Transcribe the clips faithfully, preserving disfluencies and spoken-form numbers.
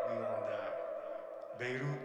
We on that Beirut.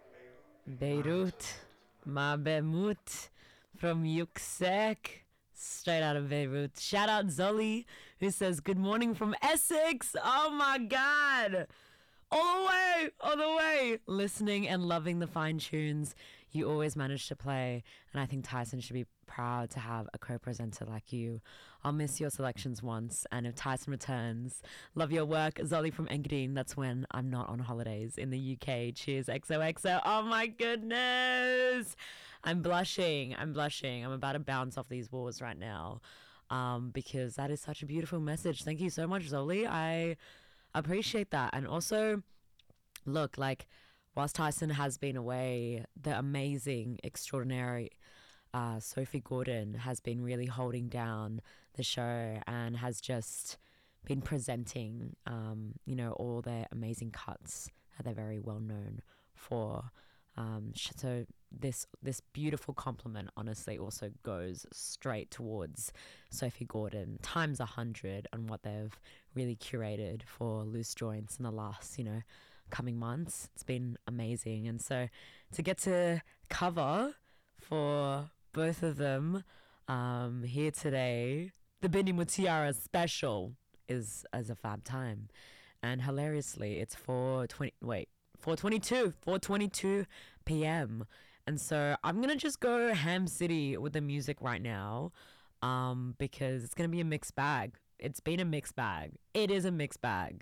Beirut, Ma Bemut from Yuksek, straight out of Beirut. Shout out Zoli, who says, "Good morning from Essex." Oh my God. All the way, all the way, listening and loving the fine tunes you always manage to play. And I think Tyson should be proud to have a co-presenter like you. I'll miss your selections once, and if Tyson returns, love your work. Zolly from Engadine, that's when I'm not on holidays in the U K. Cheers, X O X O. Oh my goodness. I'm blushing, I'm blushing. I'm about to bounce off these walls right now, um, because that is such a beautiful message. Thank you so much, Zolly. I appreciate that. And also, look, like, whilst Tyson has been away, the amazing, extraordinary uh, Sophie Gordon has been really holding down the show and has just been presenting, um, you know, all their amazing cuts that they're very well known for. Um, so this this beautiful compliment honestly also goes straight towards Sophie Gordon times a hundred on what they've really curated for Loose Joints in the last, you know, coming months. It's been amazing. And so to get to cover for both of them um, here today, the Bindi Mutiara special is as a fab time. And hilariously, it's four twenty, wait, four twenty-two, four twenty-two p.m. And so I'm going to just go ham city with the music right now, um, because it's going to be a mixed bag. It's been a mixed bag. It is a mixed bag.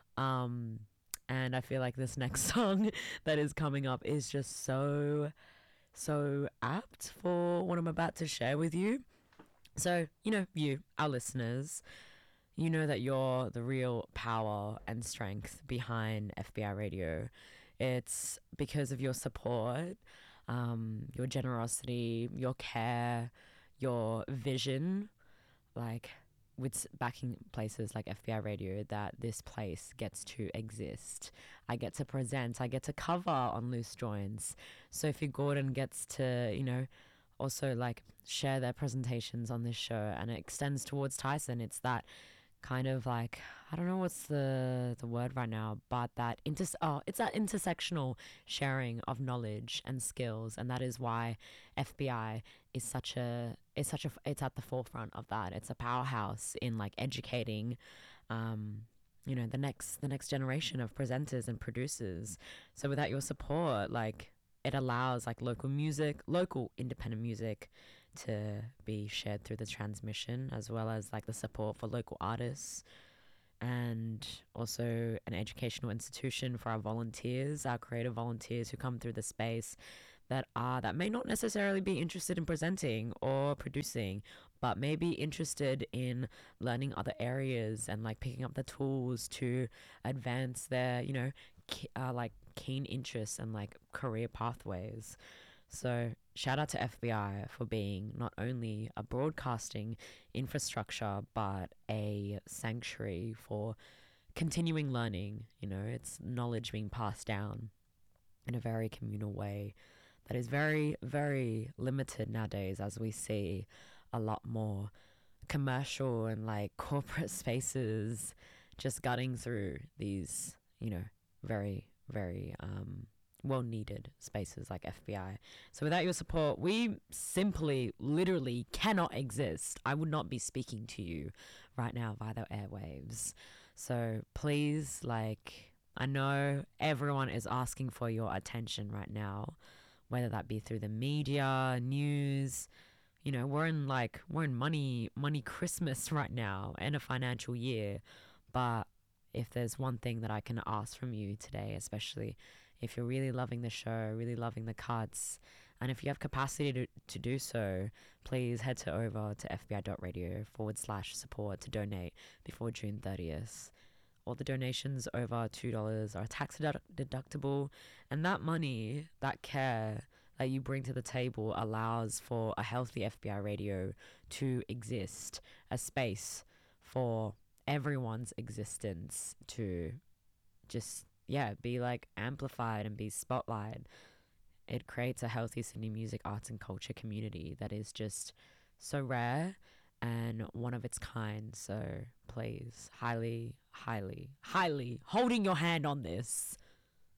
Um, and I feel like this next song that is coming up is just so, so apt for what I'm about to share with you. So, you know, you, our listeners, you know that you're the real power and strength behind F B I Radio. It's because of your support, um, your generosity, your care, your vision, like with backing places like F B I Radio, that this place gets to exist. I get to present, I get to cover on Loose Joints. Sophie Gordon gets to, you know, also like share their presentations on this show, and it extends towards Tyson. It's that kind of like, I don't know what's the the word right now, but that inter oh, it's that intersectional sharing of knowledge and skills, and that is why F B I is such a is such a it's at the forefront of that. It's a powerhouse in like educating, um, you know, the next the next generation of presenters and producers. So without your support, like, it allows like local music, local independent music to be shared through the transmission, as well as like the support for local artists, and also an educational institution for our volunteers, our creative volunteers who come through the space that are that may not necessarily be interested in presenting or producing, but may be interested in learning other areas and like picking up the tools to advance their, you know, uh, like keen interests and like career pathways. So shout out to F B I for being not only a broadcasting infrastructure, but a sanctuary for continuing learning. You know, it's knowledge being passed down in a very communal way that is very, very limited nowadays, as we see a lot more commercial and like corporate spaces just gutting through these, you know, very, very um, well needed spaces like F B I. So without your support, we simply, literally cannot exist. I would not be speaking to you right now via the airwaves. So please, like, I know everyone is asking for your attention right now, whether that be through the media, news. You know, we're in like, we're in money, money Christmas right now and a financial year. But if there's one thing that I can ask from you today, especially if you're really loving the show, really loving the cuts, and if you have capacity to, to do so, please head to over to fbi.radio forward slash support to donate before June thirtieth. All the donations over two dollars are tax deductible, and that money, that care that you bring to the table allows for a healthy F B I radio to exist, a space for everyone's existence to just, yeah, be like amplified and be spotlighted. It creates a healthy Sydney music, arts and culture community that is just so rare and one of its kind. So please, highly, highly, highly holding your hand on this,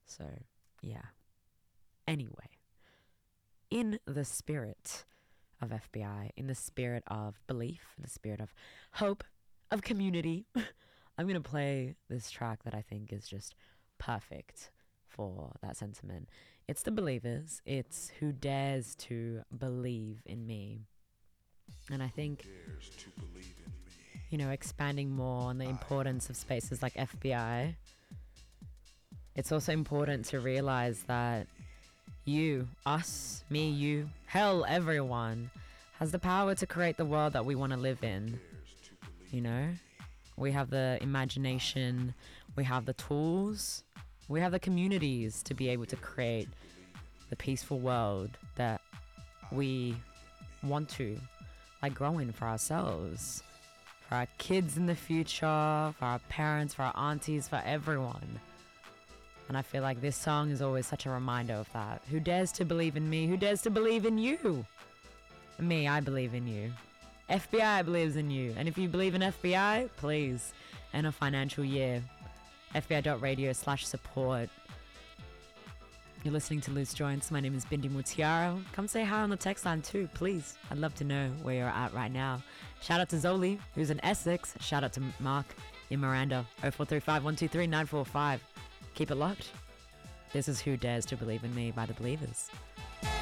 So, yeah. Anyway, in the spirit of F B I, in the spirit of belief, in the spirit of hope, of community, I'm going to play this track that I think is just perfect for that sentiment. It's The Believers. It's Who Dares to Believe in Me. And I think, you know, expanding more on the importance of spaces like F B I, it's also important to realize that you, us, me, you, hell, everyone has the power to create the world that we want to live in. You know, we have the imagination, we have the tools, we have the communities to be able to create the peaceful world that we want to, like, grow in for ourselves, for our kids in the future, for our parents, for our aunties, for everyone. And I feel like this song is always such a reminder of that. Who dares to believe in me? Who dares to believe in you? Me, I believe in you. F B I believes in you. And if you believe in F B I, please, end a financial year. F B I.radio slash support. You're listening to Loose Joints. My name is Bindi Mutiara. Come say hi on the text line too, please. I'd love to know where you're at right now. Shout out to Zoli, who's in Essex. Shout out to Mark in Miranda. oh four three five, one two three, nine four five. Keep it locked. This is Who Dares to Believe in Me by The Believers.